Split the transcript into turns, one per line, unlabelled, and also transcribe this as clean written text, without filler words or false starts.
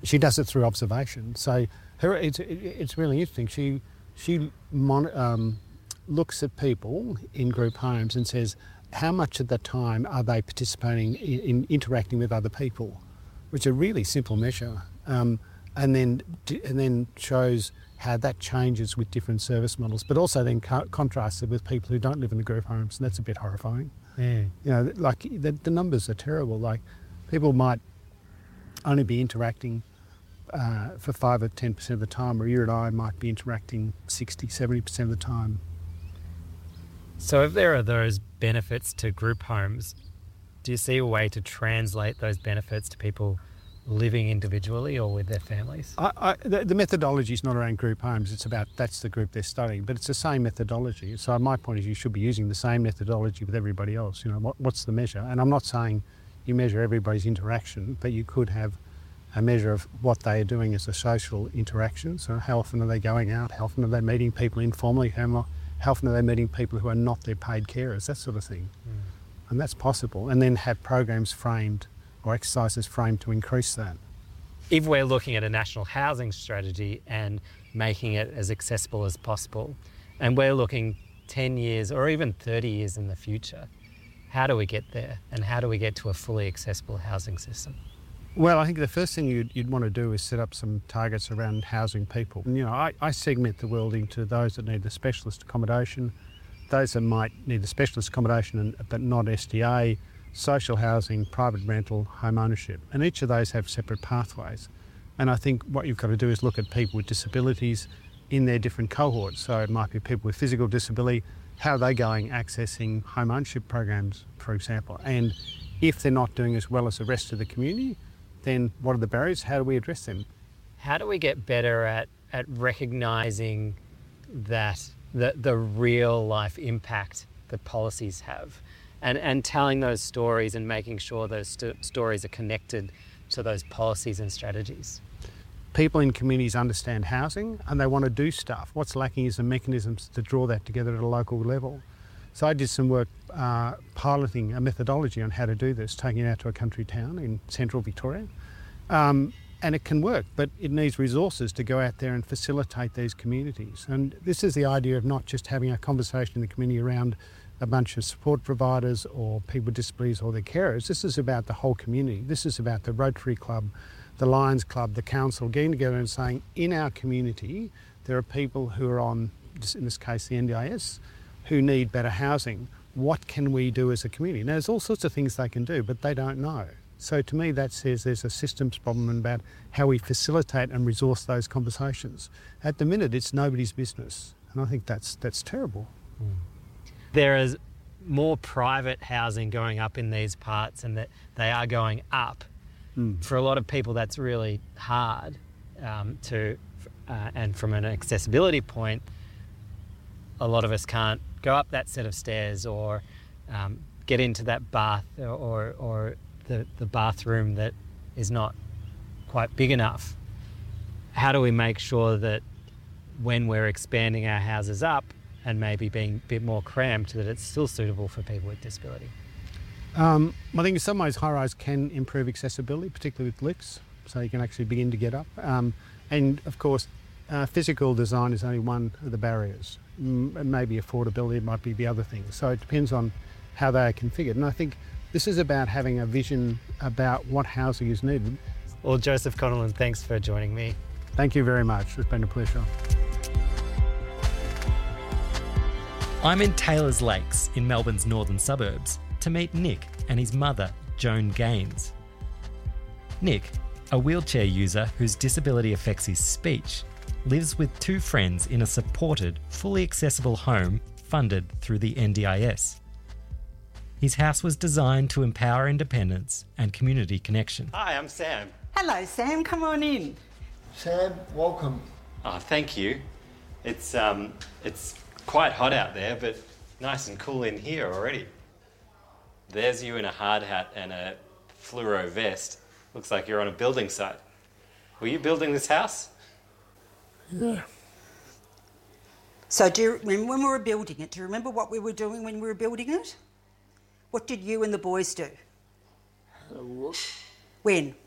she does it through observation. So it's really interesting. She looks at people in group homes and says, how much of the time are they participating in interacting with other people, which is a really simple measure, and then shows how that changes with different service models, but also then contrasts it with people who don't live in the group homes, and that's a bit horrifying.
Yeah.
You know, like the numbers are terrible. Like people might only be interacting for 5 or 10% of the time, or you and I might be interacting 60, 70% of the time.
So if there are those benefits to group homes, do you see a way to translate those benefits to people living individually or with their families?
The methodology is not around group homes. It's about that's the group they're studying, but it's the same methodology. So my point is you should be using the same methodology with everybody else. You know, what's the measure? And I'm not saying you measure everybody's interaction, but you could have a measure of what they are doing as a social interaction. So how often are they going out? How often are they meeting people informally? How often are they meeting people who are not their paid carers? That sort of thing. And that's possible. And then have programs framed or exercises framed to increase that.
If we're looking at a national housing strategy and making it as accessible as possible, and we're looking 10 years or even 30 years in the future, how do we get there? And how do we get to a fully accessible housing system?
Well, I think the first thing you'd want to do is set up some targets around housing people. And, you know, I segment the world into those that need the specialist accommodation, those that might need the specialist accommodation but not SDA, social housing, private rental, home ownership. And each of those have separate pathways. And I think what you've got to do is look at people with disabilities in their different cohorts. So it might be people with physical disability, how are they going accessing home ownership programs, for example? And if they're not doing as well as the rest of the community, then what are the barriers? How do we address them?
How do we get better at recognising that the real life impact that policies have and telling those stories and making sure those stories are connected to those policies and strategies?
People in communities understand housing and they want to do stuff. What's lacking is the mechanisms to draw that together at a local level. So I did some work piloting a methodology on how to do this, taking it out to a country town in central Victoria. And it can work, but it needs resources to go out there and facilitate these communities. And this is the idea of not just having a conversation in the community around a bunch of support providers or people with disabilities or their carers. This is about the whole community. This is about the Rotary Club, the Lions Club, the council, getting together and saying, in our community, there are people who are on, in this case, the NDIS, who need better housing. What can we do as a community? Now, there's all sorts of things they can do, but they don't know. So to me, that says there's a systems problem about how we facilitate and resource those conversations. At the minute, it's nobody's business, and I think that's terrible.
There is more private housing going up in these parts, and that they are going up. For a lot of people, that's really hard and from an accessibility point, a lot of us can't go up that set of stairs or get into that bath or the bathroom that is not quite big enough. How do we make sure that when we're expanding our houses up and maybe being a bit more cramped, that it's still suitable for people with disability?
I think in some ways high-rise can improve accessibility, particularly with lifts, so you can actually begin to get up. And of course, physical design is only one of the barriers. Maybe affordability might be the other thing. So it depends on how they are configured. And I think this is about having a vision about what housing is needed.
Well, Joseph Connellan, thanks for joining me.
Thank you very much. It's been a pleasure.
I'm in Taylors Lakes in Melbourne's northern suburbs to meet Nick and his mother, Joan Gaines. Nick, a wheelchair user whose disability affects his speech, lives with two friends in a supported, fully accessible home funded through the NDIS. His house was designed to empower independence and community connection.
Hi, I'm Sam.
Hello, Sam. Come on in.
Sam, welcome.
Oh, thank you. It's quite hot out there, but nice and cool in here already. There's you in a hard hat and a fluoro vest. Looks like you're on a building site. Were you building this house?
Yeah.
So do you remember when we were building it? Do you remember what we were doing when we were building it? What did you and the boys do?
Look.
When?